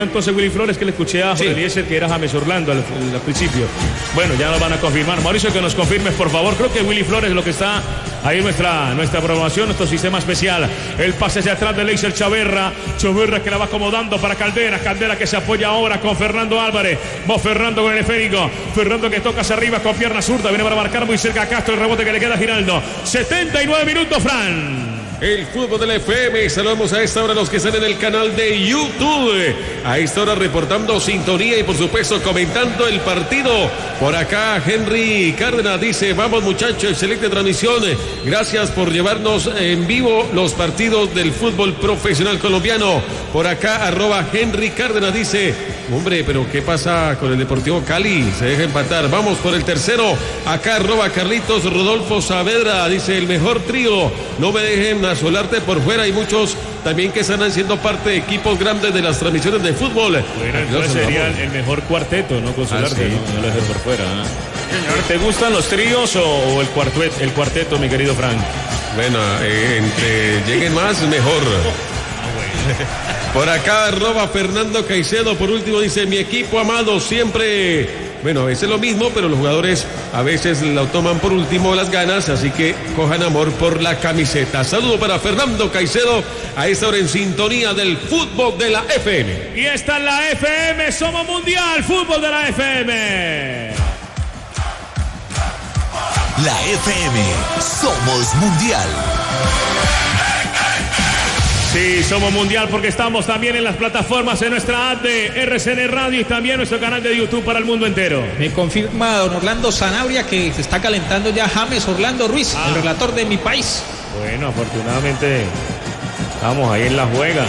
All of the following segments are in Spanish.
Entonces Willy Flores, que le escuché a Jorge Eliezer que era James Orlando al principio. Bueno, ya lo van a confirmar. Mauricio, que nos confirmes, por favor. Creo que Willy Flores es lo que está ahí en nuestra programación, nuestro sistema especial. El pase hacia atrás de Leiser Chaverra. Chaverra que la va acomodando para Caldera. Caldera que se apoya ahora con Fernando Álvarez. Va Fernando con el esférico. Fernando que toca hacia arriba con pierna zurda. Viene para marcar muy cerca a Castro. El rebote que le queda a Giraldo. 79 minutos, Fran. El fútbol de la FM, saludamos a esta hora a los que están en el canal de YouTube. A esta hora reportando sintonía y por supuesto comentando el partido. Por acá Henry Cárdenas dice, vamos muchachos, excelente transmisión. Gracias por llevarnos en vivo los partidos del fútbol profesional colombiano. Por acá @Henry Cárdenas dice, hombre, pero ¿qué pasa con el Deportivo Cali? Se deja empatar. Vamos por el tercero. Acá @Carlitos Rodolfo Saavedra dice, el mejor trío. No me dejen Solarte por fuera. Hay muchos también que están haciendo parte de equipos grandes de las transmisiones de fútbol. Bueno, entonces sería el mejor cuarteto, ¿no? Con Solarte, sí. No lo dejes por fuera. Señor, ¿te gustan los tríos o el cuarteto, mi querido Frank? Bueno, entre lleguen más, mejor. Por acá @Fernando Caicedo por último dice, mi equipo amado siempre. Bueno, es lo mismo, pero los jugadores a veces lo toman por último las ganas, así que cojan amor por la camiseta. Saludo para Fernando Caicedo, a esta hora en sintonía del fútbol de la FM. Y esta es la FM, somos mundial, fútbol de la FM. La FM, somos mundial. Sí, somos mundial porque estamos también en las plataformas, en nuestra app de RCN Radio y también nuestro canal de YouTube para el mundo entero. Me confirma don Orlando Sanabria que se está calentando ya James Orlando Ruiz, el relator de mi país. Bueno, afortunadamente estamos ahí en la juega.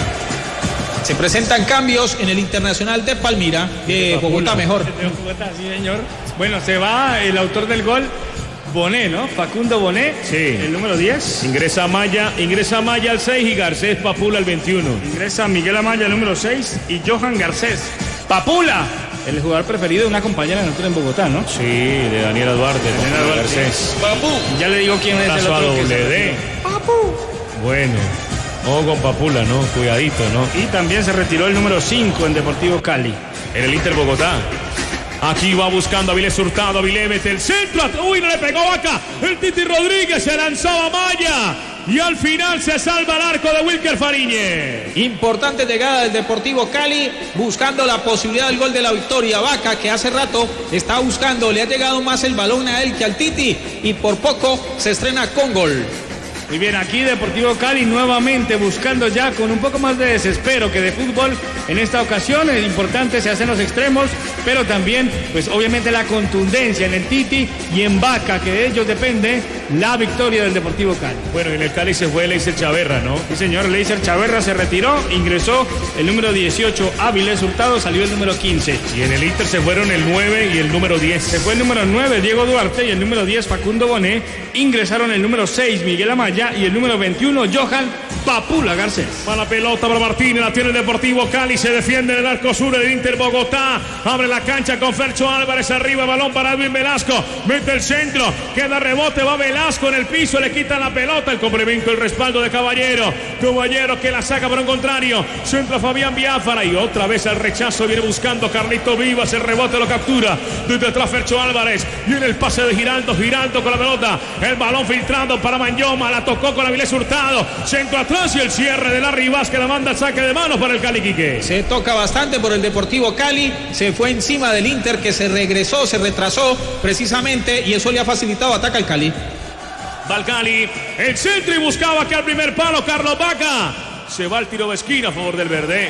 Se presentan cambios en el Internacional de Palmira, de Bogotá mejor. De Bogotá, sí señor. Bueno, se va el autor del gol, Bonet, ¿no? Facundo Bonet, sí. El número 10. Ingresa Amaya al 6 y Garcés Papula al 21. Ingresa Miguel Amaya al número 6 y Johan Garcés. Papula, el jugador preferido de una compañera de nosotros en Bogotá, ¿no? Sí, de Daniela Duarte. Garcés. Papu. Ya le digo quién es el otro que se Papu. Bueno. Ojo con Papula, ¿no? Cuidadito, ¿no? Y también se retiró el número 5 en Deportivo Cali. En el Inter Bogotá. Aquí va buscando a Avilés Hurtado. Avilés mete el centro. Uy, no le pegó Vaca. El Titi Rodríguez se lanzaba Maya. Y al final se salva el arco de Wilker Fariñez. Importante llegada del Deportivo Cali, buscando la posibilidad del gol de la victoria. Vaca, que hace rato está buscando, le ha llegado más el balón a él que al Titi. Y por poco se estrena con gol. Muy bien, aquí Deportivo Cali nuevamente buscando ya con un poco más de desespero que de fútbol. En esta ocasión es importante, se hacen los extremos, pero también, pues obviamente la contundencia en el Titi y en Vaca, que de ellos depende la victoria del Deportivo Cali. Bueno, en el Cali se fue Leiser Chaverra, ¿no? Sí, señor, Leiser Chaverra se retiró, ingresó el número 18, Avilés Hurtado, salió el número 15. Y en el Inter se fueron el 9 y el número 10. Se fue el número 9, Diego Duarte, y el número 10, Facundo Bonet. Ingresaron el número 6, Miguel Amaya, y el número 21, Johan Papula Garcés. Va la pelota para Martínez, la tiene el Deportivo Cali, se defiende en el arco sur del Inter Bogotá, abre la cancha con Fercho Álvarez arriba, balón para Edwin Velasco, mete el centro, queda rebote, va Velasco en el piso, le quitan la pelota, el complemento, el respaldo de Caballero que la saca por un contrario, centro Fabián Biafara y otra vez el rechazo, viene buscando Carlito Vivas, el rebote lo captura, desde atrás Fercho Álvarez, viene el pase de Giraldo con la pelota, el balón filtrando para Manyoma, la tocó con Avilés Hurtado, centro atrás y el cierre de Larry Vaz que la manda al saque de manos para el Cali, Quique. Se toca bastante por el Deportivo Cali, se fue encima del Inter que se regresó, se retrasó precisamente y eso le ha facilitado ataque al Cali. Va el Cali, el centro y buscaba que al primer palo Carlos Vaca. Se va el tiro de esquina a favor del verde.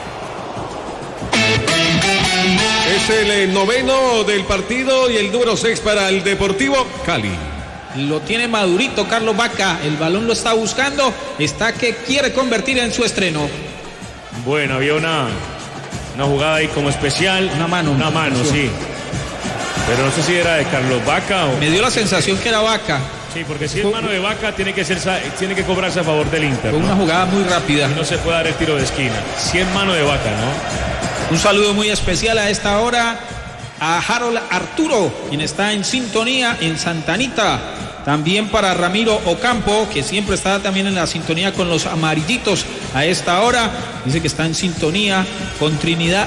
Es el noveno del partido y el número 6 para el Deportivo Cali. Lo tiene madurito Carlos Vaca, el balón lo está buscando, está que quiere convertir en su estreno. Bueno, había una jugada ahí como especial. Una mano, sí. Pero no sé si era de Carlos Vaca o... Me dio la sensación que era Vaca. Sí, porque si es mano de Vaca tiene que cobrarse a favor del Inter. Fue una jugada muy rápida. Y no se puede dar el tiro de esquina. Si es mano de Vaca, ¿no? Un saludo muy especial a esta hora a Harold Arturo, quien está en sintonía en Santa Anita. También para Ramiro Ocampo, que siempre está también en la sintonía con los amarillitos a esta hora. Dice que está en sintonía con Trinidad